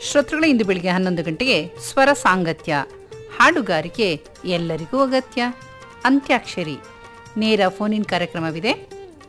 ಶ್ರೋತೃಗಳೇ, ಇಂದು ಬೆಳಿಗ್ಗೆ 11 ಗಂಟೆಗೆ ಸ್ವರ ಸಾಂಗತ್ಯ, ಹಾಡುಗಾರಿಕೆ ಎಲ್ಲರಿಗೂ ಅಗತ್ಯ, ಅಂತ್ಯಾಕ್ಷರಿ ನೇರ ಫೋನ್ ಇನ್ ಕಾರ್ಯಕ್ರಮವಿದೆ.